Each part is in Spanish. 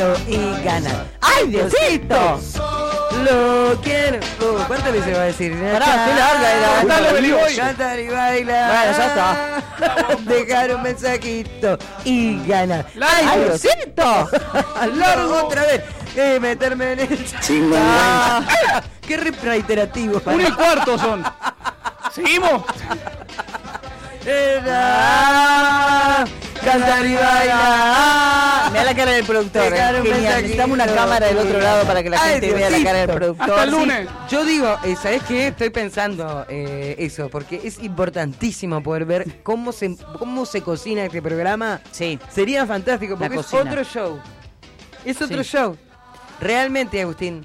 y gana. ¡Ay, Diosito! Lo quiero. ¿Cuántas veces va a decir? Pará, qué larga era. Cantar y baila. Bueno, ya está. Dejar un mensajito y gana. ¡Ay, Diosito! Largo otra vez. Meterme en el... ¡Qué reiterativo! 1:15 son. ¿Seguimos? Cantar y bailar. Mira la cara del productor. Genial. Necesitamos una cámara del otro lado para que la gente vea la cara del productor. Hasta el lunes. Sí, yo digo, ¿sabés qué? Estoy pensando eso, porque es importantísimo poder ver cómo se cocina este programa. Sí. Sería fantástico, porque es cocina. otro show. Es otro show. Realmente, Agustín.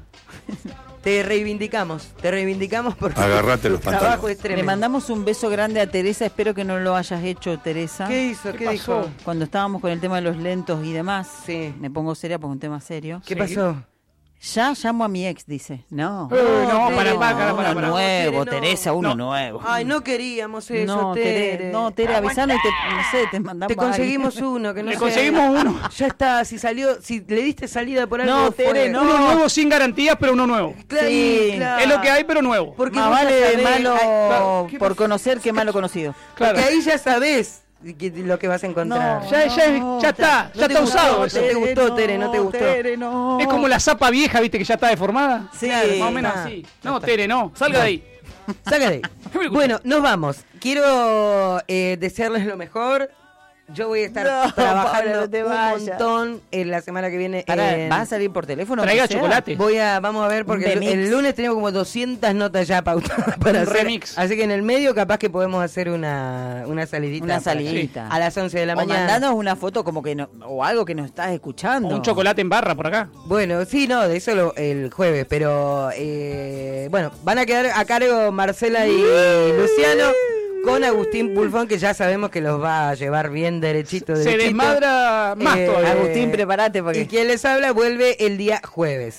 Te reivindicamos porque agarrate los tu trabajo es Le tremendo. mandamos un beso grande a Teresa, espero que no lo hayas hecho, Teresa. ¿Qué hizo? ¿Qué dijo? Cuando estábamos con el tema de los lentos y demás, Sí. me pongo seria porque es un tema serio. ¿Qué pasó? Ya llamo a mi ex, dice. No. No, para. Uno nuevo, Tere, no. Teresa, uno nuevo. Ay, no queríamos eso, No, Tere. Tere, avisanos y te mandamos. Te conseguimos uno, que no Le sé. conseguimos uno. Ya está, si le diste salida por algo. No, Tere, fue. no. Uno nuevo sin garantías, pero uno nuevo. Claro, Sí. claro. Es lo que hay, pero nuevo. Porque Más vos ya vale sabés, malo claro, ¿qué por pasó? conocer que malo conocido. Claro. Porque ahí ya sabés lo que vas a encontrar. No. Ya está No te está gustó, usado eso. ¿No te gustó, Tere? ¿No te gustó? Tere, no. Es como la zapa vieja, viste, que ya está deformada. Sí, Claro, Más o menos está. así. No, Tere, no. Salga de ahí. Sácate. Bueno, nos vamos. Quiero desearles lo mejor. Yo voy a estar No, trabajando Pablo, no te un vayas. montón en la semana que viene. Pará, ¿vas a salir por teléfono? Traiga aunque sea? chocolate. Vamos a ver, porque remix. el lunes tenemos como 200 notas ya pautadas para Un hacer. remix. Así que en el medio capaz que podemos hacer una salidita. Una para- salidita. A las 11 de la O mañana. mandanos una foto como que no, o algo que nos estás escuchando. Un chocolate en barra por acá. Bueno, sí, no, de eso el jueves, pero bueno, van a quedar a cargo Marcela y Luciano con Agustín Bulfón, que ya sabemos que los va a llevar bien derechito. Se desmadra más todavía. Agustín, prepárate porque... Y quien les habla vuelve el día jueves.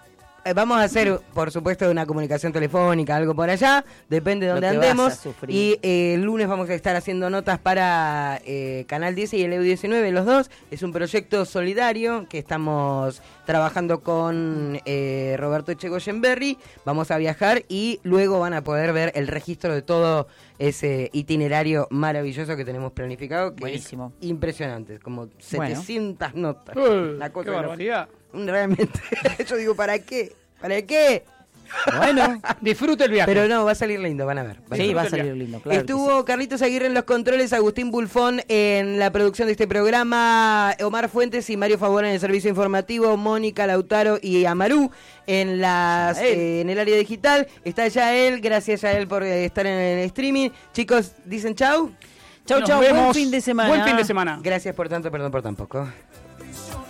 Vamos a hacer, por supuesto, una comunicación telefónica, algo por allá, depende de Lo dónde que vas andemos. a sufrir. Y el lunes vamos a estar haciendo notas para Canal 10 y el EU19, los dos. Es un proyecto solidario que estamos trabajando con Roberto Echegoyenberry. Vamos a viajar y luego van a poder ver el registro de todo ese itinerario maravilloso que tenemos planificado, que Buenísimo. es impresionante, como Bueno. 700 notas. Una cosa Qué de barbaridad. Realmente. Yo digo, ¿para qué? ¿Para qué? Bueno, Disfrute el viaje. Pero no, va a salir lindo, van a ver. sí, va a salir lindo, claro. Estuvo Carlitos Aguirre en los controles, Agustín Bulfón en la producción de este programa, Omar Fuentes y Mario Favora en el servicio informativo, Mónica, Lautaro y Amarú en en el área digital. Está Yael, gracias a él por estar en el streaming. Chicos, dicen chau. Chau, Nos chau, vemos. buen fin de semana. Buen fin de semana. Gracias por tanto, perdón por tan poco.